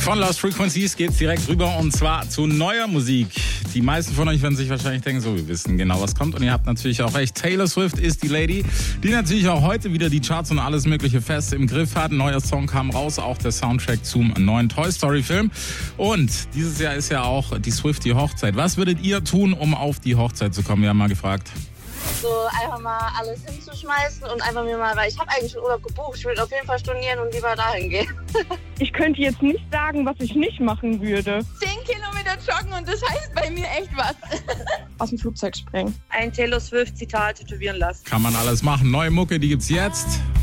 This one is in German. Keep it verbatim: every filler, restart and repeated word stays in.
Von Lost Frequencies geht's direkt rüber und zwar zu neuer Musik. Die meisten von euch werden sich wahrscheinlich denken, so, wir wissen genau, was kommt und ihr habt natürlich auch recht. Taylor Swift ist die Lady, die natürlich auch heute wieder die Charts und alles mögliche fest im Griff hat. Ein neuer Song kam raus, auch der Soundtrack zum neuen Toy Story Film. Und dieses Jahr ist ja auch die Swiftie-Hochzeit. Was würdet ihr tun, um auf die Hochzeit zu kommen? Wir haben mal gefragt. So einfach mal alles hinzuschmeißen und einfach mir mal, weil ich habe eigentlich schon Urlaub gebucht, ich will auf jeden Fall stornieren und lieber dahin gehen. Ich könnte jetzt nicht sagen, was ich nicht machen würde. Zehn Kilometer joggen und das heißt bei mir echt was. Aus dem Flugzeug springen. Ein Taylor Swift-Zitat tätowieren lassen. Kann man alles machen. Neue Mucke, die gibt's jetzt.